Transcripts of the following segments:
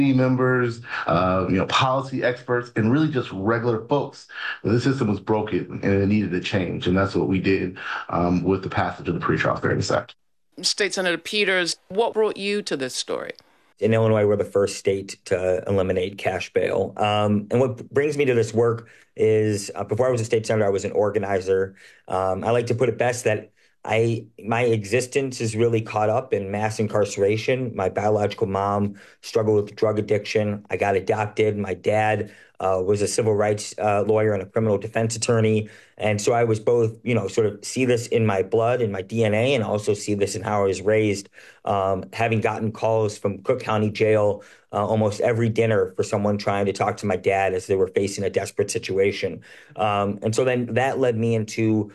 members, policy experts, and really just regular folks. The system was broken and it needed to change, and that's what we did with the passage of the Pretrial Fairness Act. State Senator Peters, what brought you to this story? In Illinois, we're the first state to eliminate cash bail. And what brings me to this work is before I was a state senator, I was an organizer. I like to put it best that my existence is really caught up in mass incarceration. My biological mom struggled with drug addiction. I got adopted. My dad was a civil rights lawyer and a criminal defense attorney. And so I was both, sort of see this in my blood, in my DNA, and also see this in how I was raised, having gotten calls from Cook County Jail almost every dinner for someone trying to talk to my dad as they were facing a desperate situation. And so then that led me into,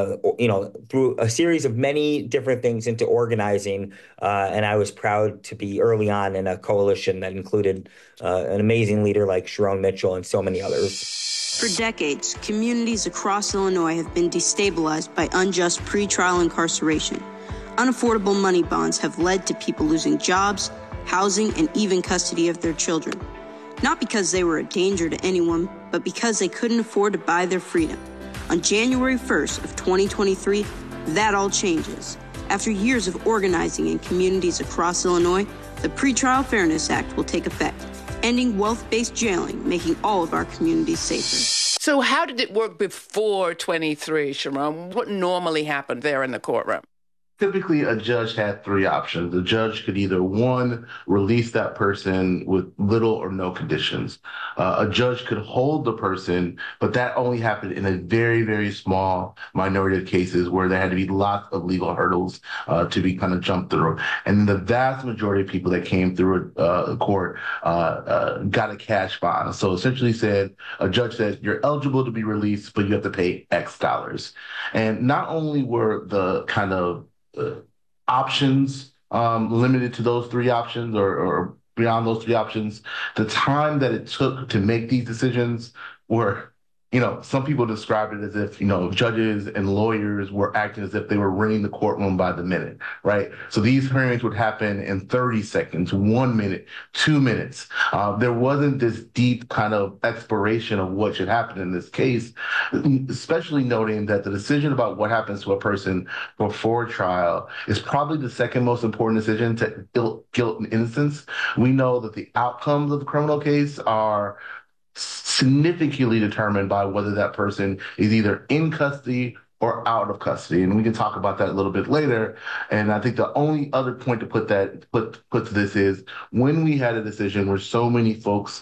through a series of many different things into organizing. And I was proud to be early on in a coalition that included an amazing leader like Sherrone Mitchell and so many others. For decades, communities across Illinois have been destabilized by unjust pretrial incarceration. Unaffordable money bonds have led to people losing jobs, housing, and even custody of their children. Not because they were a danger to anyone, but because they couldn't afford to buy their freedom. On January 1st of 2023, that all changes. After years of organizing in communities across Illinois, the Pretrial Fairness Act will take effect, ending wealth-based jailing, making all of our communities safer. So how did it work before 23, Sherrone? What normally happened there in the courtroom? Typically, a judge had three options. The judge could either, one, release that person with little or no conditions. A judge could hold the person, but that only happened in a very, very small minority of cases where there had to be lots of legal hurdles to be kind of jumped through. And the vast majority of people that came through a court got a cash bond. So essentially a judge said, you're eligible to be released, but you have to pay X dollars. And not only were the kind of options limited to those three options or beyond those three options, the time that it took to make these decisions were, some people described it as if, judges and lawyers were acting as if they were running the courtroom by the minute, right? So these hearings would happen in 30 seconds, 1 minute, 2 minutes. There wasn't this deep kind of exploration of what should happen in this case, especially noting that the decision about what happens to a person before trial is probably the second most important decision to guilt and innocence. We know that the outcomes of the criminal case are significantly determined by whether that person is either in custody or out of custody. And we can talk about that a little bit later. And I think the only other point to put to this is when we had a decision where so many folks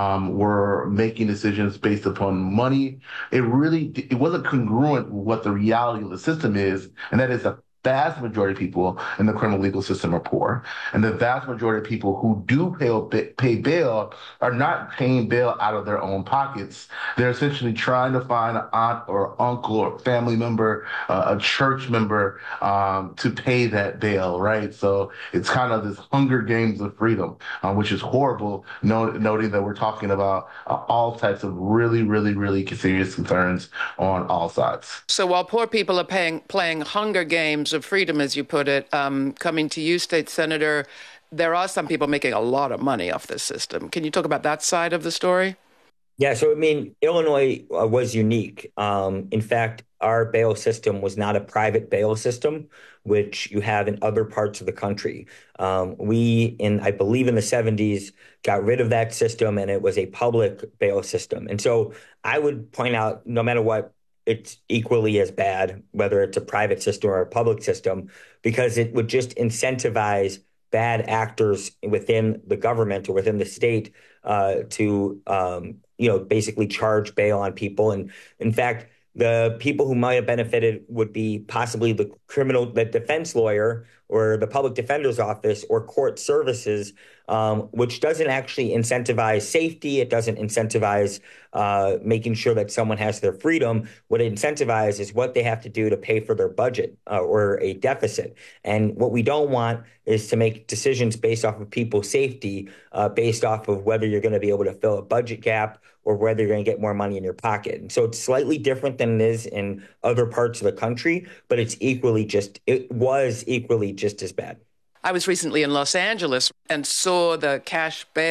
were making decisions based upon money, it wasn't congruent with what the reality of the system is, and that is a vast majority of people in the criminal legal system are poor. And the vast majority of people who do pay bail are not paying bail out of their own pockets. They're essentially trying to find an aunt or uncle or family member, a church member to pay that bail, right? So it's kind of this Hunger Games of freedom, which is horrible, noting that we're talking about all types of really, really, really serious concerns on all sides. So while poor people are playing Hunger Games of freedom, as you put it, coming to you, State Senator, there are some people making a lot of money off this system. Can you talk about that side of the story? Yeah, so Illinois was unique. In fact, our bail system was not a private bail system, which you have in other parts of the country. I believe in the 70s, got rid of that system, and it was a public bail system. And so I would point out, no matter what, it's equally as bad, whether it's a private system or a public system, because it would just incentivize bad actors within the government or within the state to basically charge bail on people. And in fact, the people who might have benefited would be possibly the defense lawyer or the public defender's office or court services, which doesn't actually incentivize safety. It doesn't incentivize making sure that someone has their freedom. What it incentivizes is what they have to do to pay for their budget or a deficit. And what we don't want is to make decisions based off of people's safety, based off of whether you're going to be able to fill a budget gap or whether you're going to get more money in your pocket. And so it's slightly different than it is in other parts of the country, but it was equally just as bad. I was recently in Los Angeles and saw the cash bail